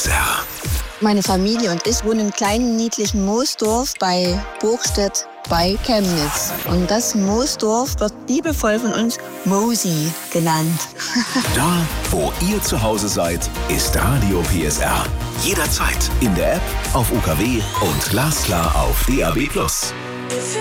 PSR. Meine Familie und ich wohnen im kleinen, niedlichen Moosdorf bei Burgstedt bei Chemnitz. Und das Moosdorf wird liebevoll von uns Mosi genannt. Da, wo ihr zu Hause seid, ist Radio PSR. Jederzeit in der App, auf UKW und glasklar auf DAB+.